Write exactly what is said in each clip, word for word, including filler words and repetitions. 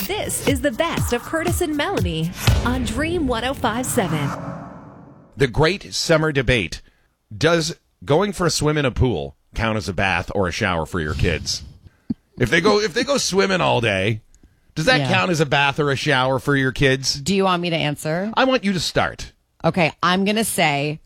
This is the best of Curtis and Melanie on Dream one oh five point seven. The great summer debate. Does going for a swim in a pool count as a bath or a shower for your kids? If they go if they go swimming all day, does that Yeah. count as a bath or a shower for your kids? Do you want me to answer? I want you to start. Okay, I'm going to say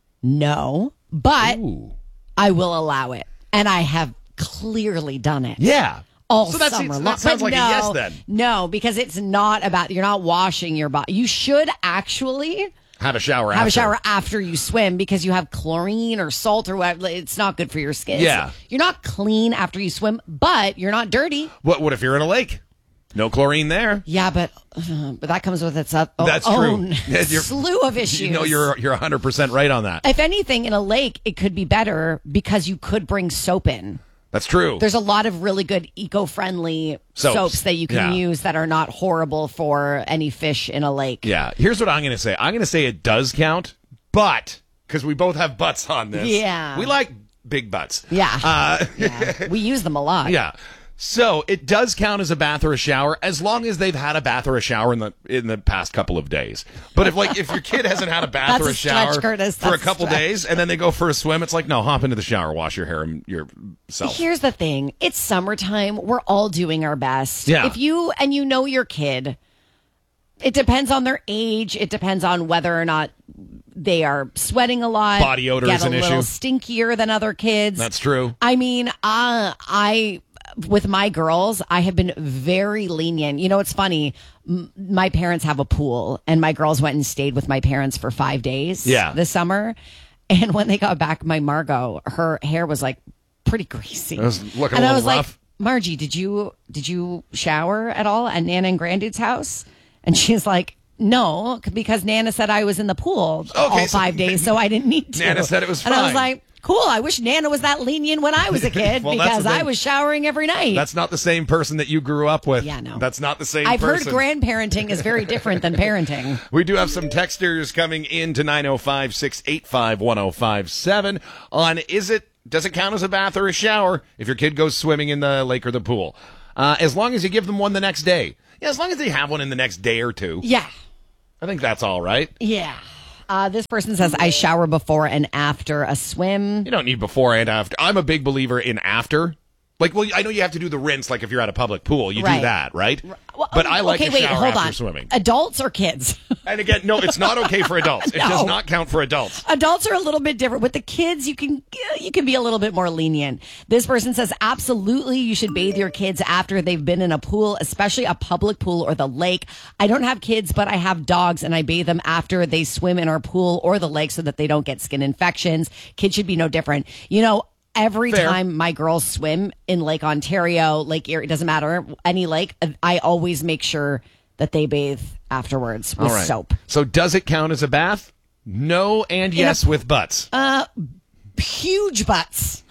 no, but Ooh. I will allow it. And I have clearly done it. Yeah. All so that's, summer that long. sounds But like no, a yes then. No, because it's not about, you're not washing your body. You should actually Have a shower have after. a shower after you swim because you have chlorine or salt or whatever. It's not good for your skin. Yeah. You're not clean after you swim, but you're not dirty. What, what if you're in a lake? No chlorine there. Yeah, but uh, but that comes with its uh, That's own true. You're- slew of issues. You know, you're you're one hundred percent right on that. If anything, in a lake, it could be better because you could bring soap in. That's true. There's a lot of really good eco-friendly Soaps. soaps, that you can Yeah. use that are not horrible for any fish in a lake. Yeah. Here's what I'm going to say. I'm going to say it does count, but because we both have butts on this. Yeah. We like big butts. Yeah. Uh, Yeah. We use them a lot. yeah. So it does count as a bath or a shower as long as they've had a bath or a shower in the in the past couple of days. But if like if your kid hasn't had a bath That's or a, a stretch, shower Curtis. for a That's a couple stretch. days and then they go for a swim, it's like no, hop into the shower, wash your hair and yourself. Here's the thing. It's summertime. We're all doing our best. Yeah. If you, and you know your kid, it depends on their age. It depends on whether or not they are sweating a lot. Body odor get is an a little issue. stinkier than other kids. That's true. I mean, uh, I, with my girls, I have been very lenient. You know, it's funny. M- my parents have a pool, and my girls went and stayed with my parents for five days Yeah. this summer. And when they got back, my Margot, her hair was like pretty greasy. It was looking and a I little was rough. like, Margie, did you did you shower at all at Nana and Granddad's house? And she's like, no, because Nana said I was in the pool all so- five days, so I didn't need to. Nana said it was And I was fine. like, cool. I wish Nana was that lenient when I was a kid Well, that's because the thing. I was showering every night. That's not the same person that you grew up with. Yeah, no. That's not the same I've person. heard grandparenting is very different than parenting. We do have some texters coming in to nine oh five, six eight five, one oh five seven on is it, does it count as a bath or a shower if your kid goes swimming in the lake or the pool? Uh, as long as you give them one the next day. Yeah, as long as they have one in the next day or two. Yeah. I think that's all right. Yeah. Uh, this person says, I shower before and after a swim. You don't need before and after. I'm a big believer in after. Like, well, I know you have to do the rinse, like if you're at a public pool. You Right. do that, right? Well, But I like okay, to wait, shower hold after on. swimming. Adults or kids? And again, no, it's not okay for adults. It does No. not count for adults. Adults are a little bit different. With the kids, you can you can be a little bit more lenient. This person says, absolutely, you should bathe your kids after they've been in a pool, especially a public pool or the lake. I don't have kids, but I have dogs, and I bathe them after they swim in our pool or the lake so that they don't get skin infections. Kids should be no different. You know, every Fair. time my girls swim in Lake Ontario, Lake Erie, it doesn't matter, any lake, I always make sure that they bathe afterwards with All right. soap. So does it count as a bath? No and yes with butts. Uh, huge butts.